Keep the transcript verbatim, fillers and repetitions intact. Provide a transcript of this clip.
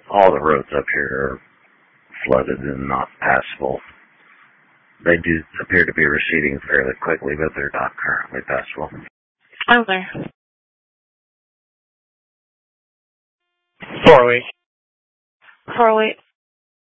all the roads up here are flooded and not passable. They do appear to be receding fairly quickly, but they're not currently passable. Okay. four oh eight. four oh eight.